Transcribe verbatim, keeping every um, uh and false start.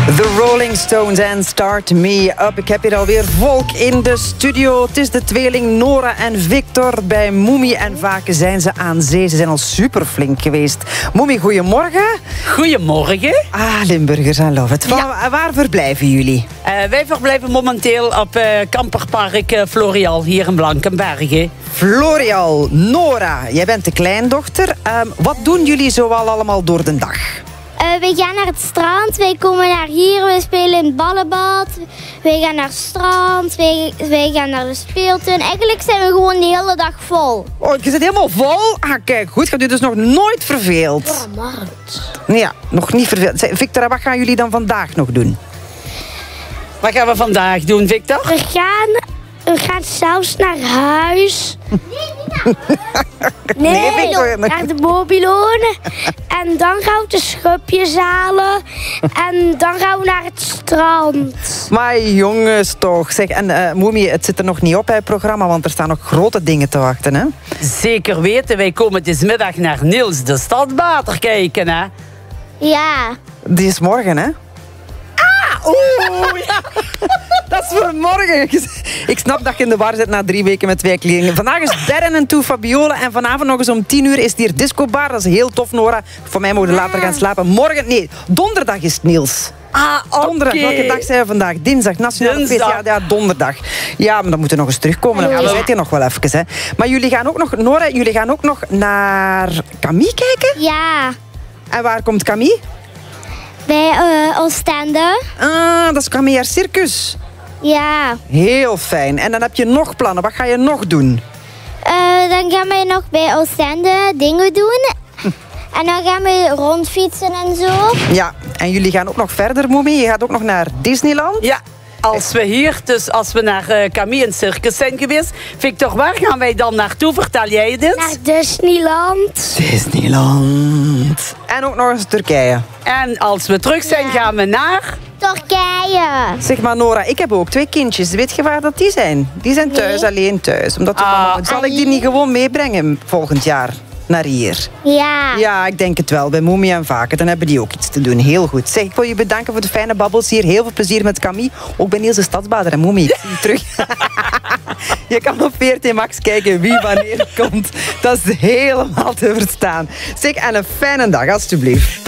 The Rolling Stones en Start Me Up. Ik heb hier alweer volk in de studio. Het is de tweeling Nora en Victor. Bij Moemi en Vaken zijn ze aan zee. Ze zijn al super flink geweest. Moemi, goedemorgen. Goedemorgen. Ah, Limburgers, I love it. Van, ja. Waar verblijven jullie? Uh, wij verblijven momenteel op uh, kamperpark uh, Florial, hier in Blankenbergen. Florial. Nora, jij bent de kleindochter. Um, wat doen jullie zoal allemaal door de dag? Uh, wij gaan naar het strand, wij komen naar hier, we spelen in het ballenbad. Wij gaan naar het strand, wij, wij gaan naar de speeltuin. Eigenlijk zijn we gewoon de hele dag vol. Oh, je zit helemaal vol? Ah, kijk, goed. Gaat u dus nog nooit verveeld? Ja, markt. Ja, nog niet verveeld. Victor, wat gaan jullie dan vandaag nog doen? Wat gaan we vandaag doen, Victor? We gaan, we gaan zelfs naar huis. Nee, nee Victor. Naar de mobilonen. En dan gaan we de schupjes halen. En dan gaan we naar het strand. Maar jongens toch. Zeg, en uh, Moemi, het zit er nog niet op, het programma, want er staan nog grote dingen te wachten, hè? Zeker weten, wij komen deze middag naar Niels de Stadsbader kijken, hè? Ja. Die is morgen, hè? Ah, oeh, ja. Dat is voor morgen. Ik snap dat je in de war zit na drie weken met twee kledingen. Vandaag is Darren en Toe Fabiola. En vanavond nog eens om tien uur is het hier discobar. Dat is heel tof, Nora. Voor mij mogen we later gaan slapen. Morgen, nee, donderdag is het, Niels. Ah, oké. Donderdag, welke dag zijn we vandaag? Dinsdag, Nationale Feest. Ja, ja, donderdag. Ja, maar dan moeten we nog eens terugkomen. Dan gaan we zitten nog wel even. Hè. Maar jullie gaan ook nog, Nora, jullie gaan ook nog naar Camille kijken? Ja. En waar komt Camille? Bij uh, Oostende. Ah, dat is Camille haar circus. Ja. Heel fijn. En dan heb je nog plannen. Wat ga je nog doen? Uh, dan gaan we nog bij Oostende dingen doen. Hm. En dan gaan we rondfietsen en zo. Ja, en jullie gaan ook nog verder, Moemi. Je gaat ook nog naar Disneyland. Ja. Als we hier, dus als we naar uh, Camille in het circus zijn geweest. Victor, waar gaan wij dan naartoe? Vertel jij dit? Naar Disneyland. Disneyland. En ook nog eens Turkije. En als we terug zijn, ja. gaan we naar... Turkije. Zeg maar, Nora, ik heb ook twee kindjes. Weet je waar dat die zijn? Die zijn thuis, nee. alleen thuis. Omdat we ah, mama, zal ik die niet gewoon meebrengen volgend jaar? Naar hier. Ja. Ja, ik denk het wel. Bij Moemi en Vaken. Dan hebben die ook iets te doen. Heel goed. Zeg, ik wil je bedanken voor de fijne babbels hier. Heel veel plezier met Camille. Ook bij Niels de Stadsbader en Moemi. Ik zie je terug. Je kan op V R T Max kijken wie wanneer komt. Dat is helemaal te verstaan. Zeg, en een fijne dag, alstublieft.